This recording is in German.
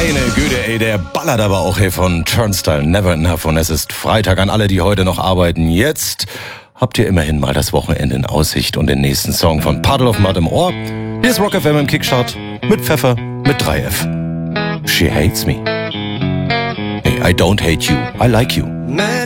Meine Güte, ey, der ballert aber auch hier von Turnstile, Never Enough. Und es ist Freitag an alle, die heute noch arbeiten. Jetzt habt ihr immerhin mal das Wochenende in Aussicht und den nächsten Song von Puddle of Mud im Ohr. Hier ist Rock FM im Kickstart mit Pfeffer, mit 3F. She hates me. Hey, I don't hate you, I like you.